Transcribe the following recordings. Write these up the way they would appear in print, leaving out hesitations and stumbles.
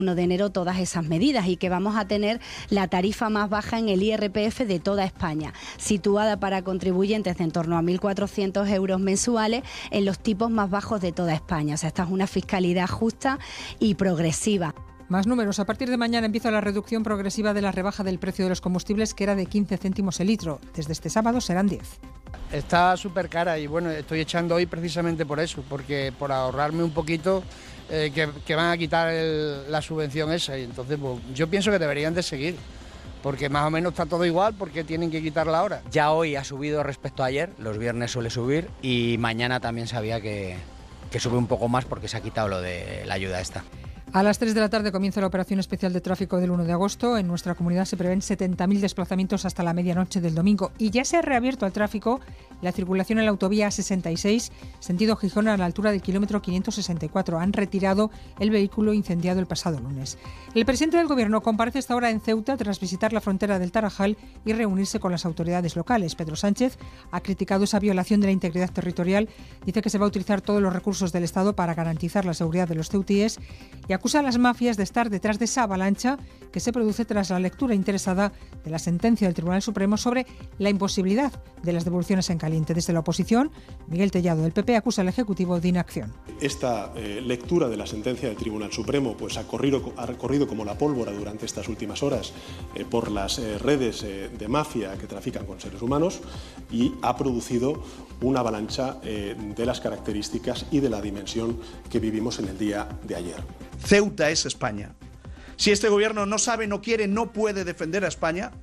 1 de enero todas esas medidas y que vamos a tener la tarifa más baja en el IRPF de toda España, situada para contribuyentes de en torno a 1.400 euros mensuales en los tipos más bajos de toda España. O sea, esta es una fiscalidad justa y progresiva. Más números. A partir de mañana empieza la reducción progresiva de la rebaja del precio de los combustibles, que era de 15 céntimos el litro. Desde este sábado serán 10. Está súper cara y bueno, estoy echando hoy precisamente por eso, porque por ahorrarme un poquito que van a quitar la subvención esa, y entonces pues, yo pienso que deberían de seguir, porque más o menos está todo igual, porque tienen que quitarla ahora. Ya hoy ha subido respecto a ayer, los viernes suele subir y mañana también sabía que sube un poco más porque se ha quitado lo de la ayuda esta. A las 3 de la tarde comienza la operación especial de tráfico del 1 de agosto. En nuestra comunidad se prevén 70.000 desplazamientos hasta la medianoche del domingo. Y ya se ha reabierto al tráfico la circulación en la autovía A66, sentido Gijón, a la altura del kilómetro 564. Han retirado el vehículo incendiado el pasado lunes. El presidente del Gobierno comparece esta hora en Ceuta tras visitar la frontera del Tarajal y reunirse con las autoridades locales. Pedro Sánchez ha criticado esa violación de la integridad territorial. Dice que se va a utilizar todos los recursos del Estado para garantizar la seguridad de los ceutíes y acusa a las mafias de estar detrás de esa avalancha que se produce tras la lectura interesada de la sentencia del Tribunal Supremo sobre la imposibilidad de las devoluciones en caliente. Desde la oposición, Miguel Tellado del PP acusa al Ejecutivo de inacción. Esta lectura de la sentencia del Tribunal Supremo pues ha corrido como la pólvora durante estas últimas horas por las redes de mafia que trafican con seres humanos y ha producido una avalancha de las características y de la dimensión que vivimos en el día de ayer. Ceuta es España. Si este gobierno no sabe, no quiere, no puede defender a España,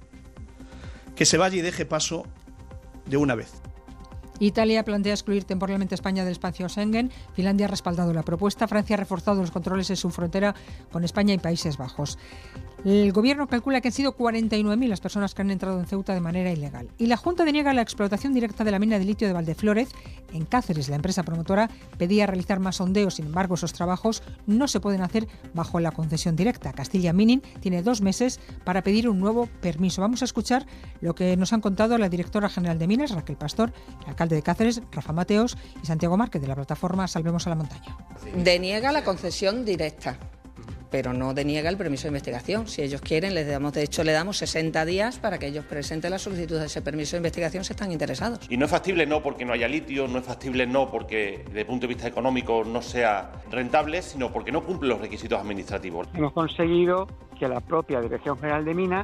que se vaya y deje paso de una vez. Italia plantea excluir temporalmente a España del espacio Schengen. Finlandia ha respaldado la propuesta. Francia ha reforzado los controles en su frontera con España y Países Bajos. El Gobierno calcula que han sido 49.000 las personas que han entrado en Ceuta de manera ilegal. Y la Junta deniega la explotación directa de la mina de litio de Valdeflórez. En Cáceres, la empresa promotora pedía realizar más sondeos. Sin embargo, esos trabajos no se pueden hacer bajo la concesión directa. Castilla Mining tiene 2 meses para pedir un nuevo permiso. Vamos a escuchar lo que nos han contado la directora general de Minas, Raquel Pastor, el alcalde de Cáceres, Rafa Mateos, y Santiago Márquez, de la plataforma Salvemos a la Montaña. Deniega la concesión directa, pero no deniega el permiso de investigación. Si ellos quieren, le damos 60 días para que ellos presenten la solicitud de ese permiso de investigación si están interesados. Y no es factible no porque no haya litio, no es factible no porque desde el punto de vista económico no sea rentable, sino porque no cumple los requisitos administrativos. Hemos conseguido que la propia Dirección General de Minas,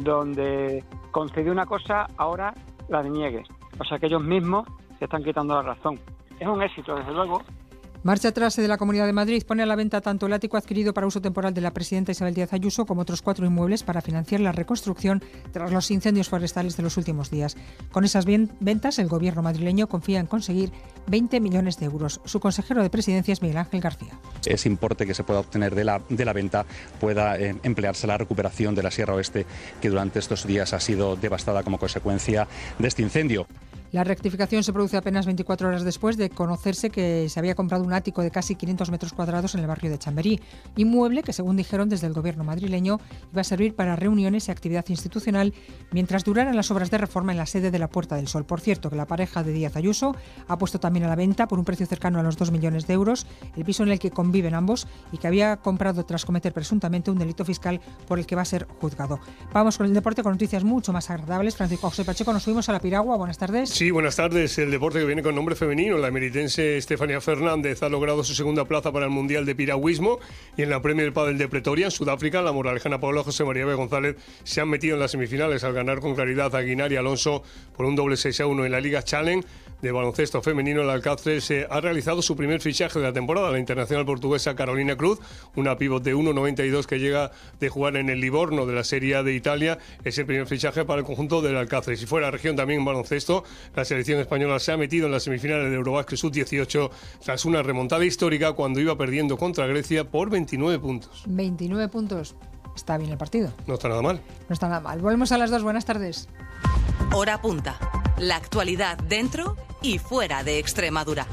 donde concedió una cosa, ahora la deniegue. O sea que ellos mismos se están quitando la razón. Es un éxito, desde luego. Marcha atrás de la Comunidad de Madrid. Pone a la venta tanto el ático adquirido para uso temporal de la presidenta Isabel Díaz Ayuso como otros 4 inmuebles para financiar la reconstrucción tras los incendios forestales de los últimos días. Con esas ventas, el Gobierno madrileño confía en conseguir 20 millones de euros. Su consejero de Presidencia es Miguel Ángel García. Ese importe que se pueda obtener de la venta pueda emplearse en la recuperación de la Sierra Oeste, que durante estos días ha sido devastada como consecuencia de este incendio. La rectificación se produce apenas 24 horas después de conocerse que se había comprado un ático de casi 500 metros cuadrados en el barrio de Chamberí, inmueble que, según dijeron desde el Gobierno madrileño, iba a servir para reuniones y actividad institucional mientras duraran las obras de reforma en la sede de la Puerta del Sol. Por cierto, que la pareja de Díaz Ayuso ha puesto también a la venta, por un precio cercano a los 2 millones de euros, el piso en el que conviven ambos y que había comprado tras cometer presuntamente un delito fiscal por el que va a ser juzgado. Vamos con el deporte, con noticias mucho más agradables. Francisco José Pacheco, nos subimos a la piragua. Buenas tardes. Sí, buenas tardes. El deporte que viene con nombre femenino. La emeritense Estefanía Fernández ha logrado su segunda plaza para el Mundial de Piragüismo, y en la Premier Padel de Pretoria, en Sudáfrica, la moralejana Paola José María B. González se han metido en las semifinales al ganar con claridad a Guinar y Alonso por un doble 6-1 en la Liga Challenge de baloncesto femenino. El Alcáceres ha realizado su primer fichaje de la temporada, la internacional portuguesa Carolina Cruz, una pívot de 1,92 que llega de jugar en el Livorno de la Serie A de Italia. Es el primer fichaje para el conjunto del Alcáceres. Y fuera de la región, también en baloncesto, la selección española se ha metido en las semifinales de Eurobasket Sub-18 tras una remontada histórica cuando iba perdiendo contra Grecia por 29 puntos. 29 puntos. Está bien el partido. No está nada mal. No está nada mal. Volvemos a las 2. Buenas tardes. Hora punta. La actualidad dentro y fuera de Extremadura.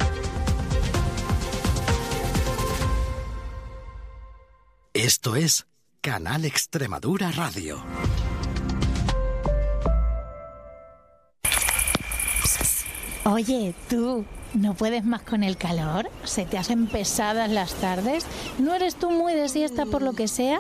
Esto es Canal Extremadura Radio. Oye, tú, ¿No puedes más con el calor? ¿Se te hacen pesadas las tardes? ¿No eres tú muy de siesta por lo que sea?